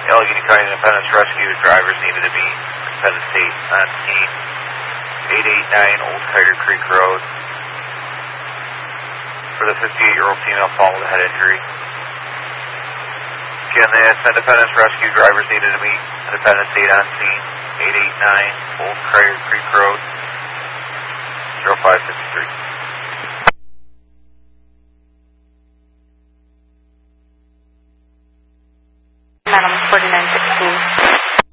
Allegheny County Independence Rescue, drivers needed to be Independence State on scene, 889 Old Kiter Creek Road. For the 58-year-old female followed a head injury. Again, that's Independence Rescue, drivers needed to meet Independence State on scene, 889 Old Kiter Creek Road, 0553. Madam 49